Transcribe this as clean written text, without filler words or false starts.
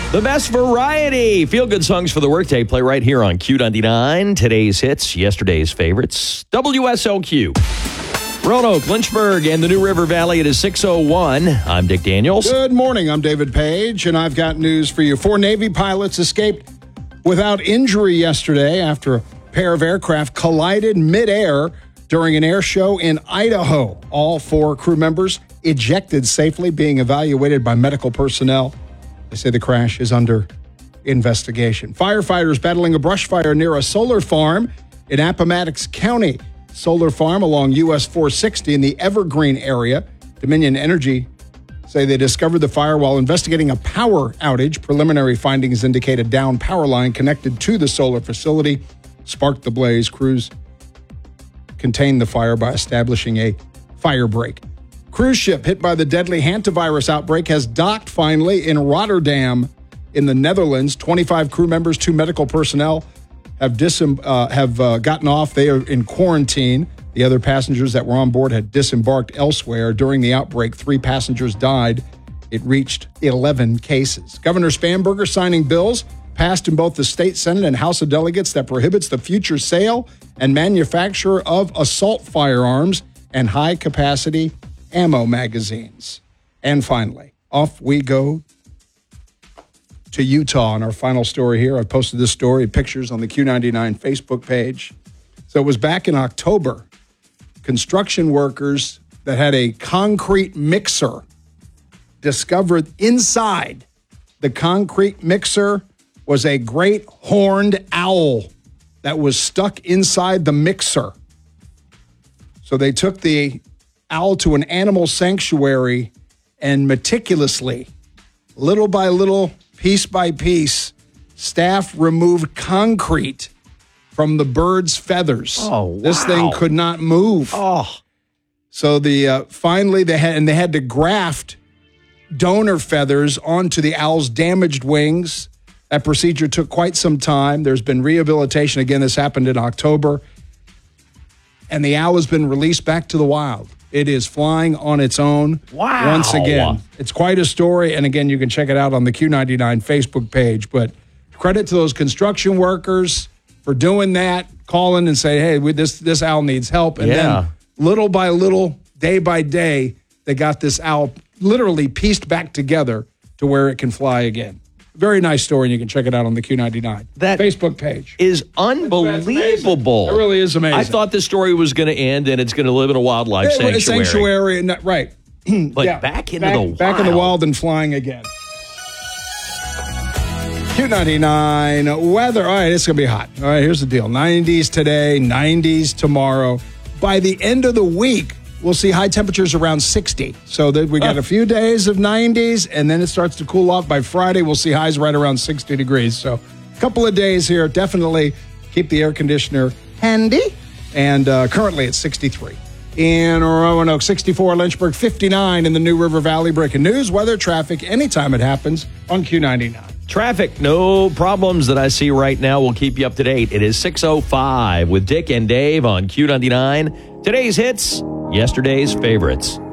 The best variety. Feel-good songs for the workday play right here on Q99. Today's hits, yesterday's favorites. WSOQ. Roanoke, Lynchburg, and the New River Valley. It is 6:01. I'm Dick Daniels. Good morning. I'm David Page, and I've got news for you. 4 Navy pilots escaped without injury yesterday after a pair of aircraft collided midair during an air show in Idaho. All 4 crew members ejected safely, being evaluated by medical personnel. They say the crash is under investigation. Firefighters battling a brush fire near a solar farm in Appomattox County. Solar farm along US 460 in the Evergreen area. Dominion Energy say they discovered the fire while investigating a power outage. Preliminary findings indicate a down power line connected to the solar facility sparked the blaze. Crews contained the fire by establishing a fire break. Cruise ship hit by the deadly hantavirus outbreak has docked finally in Rotterdam in the Netherlands. 25 crew members, 2 medical personnel have gotten off. They are in quarantine. The other passengers that were on board had disembarked elsewhere. During the outbreak, 3 passengers died. It reached 11 cases. Governor Spanberger signing bills passed in both the state Senate and House of Delegates that prohibits the future sale and manufacture of assault firearms and high-capacity ammo magazines. And finally, off we go to Utah on our final story here. I've posted this story, pictures on the Q99 Facebook page. So it was back in October. Construction workers that had a concrete mixer discovered inside the concrete mixer was a great horned owl that was stuck inside the mixer. So they took the owl to an animal sanctuary and meticulously, little by little, piece by piece, staff removed concrete from the bird's feathers. Oh, wow. This thing could not move. Oh. So finally they had to graft donor feathers onto the owl's damaged wings. That procedure took quite some time. There's been rehabilitation. Again, this happened in October. And the owl has been released back to the wild. It is flying on its own once again. It's quite a story. And again, you can check it out on the Q99 Facebook page. But credit to those construction workers for doing that, calling and say, hey, this owl needs help. And then little by little, day by day, they got this owl literally pieced back together to where it can fly again. Very nice story, and you can check it out on the Q99 Facebook page. Is unbelievable. It really is amazing. I thought this story was going to end, and it's going to live in a wildlife sanctuary. Right. But back in the wild and flying again. Q99 weather. All right, it's going to be hot. All right, here's the deal. 90s today, 90s tomorrow. By the end of the week, we'll see high temperatures around 60. So we got a few days of 90s, and then it starts to cool off. By Friday, we'll see highs right around 60 degrees. So a couple of days here. Definitely keep the air conditioner handy. And currently it's 63. In Roanoke, 64. Lynchburg, 59 in the New River Valley. Breaking news, weather, traffic, anytime it happens on Q99. Traffic, no problems that I see right now. We'll keep you up to date. It is 6:05 with Dick and Dave on Q99. Today's hits, yesterday's favorites.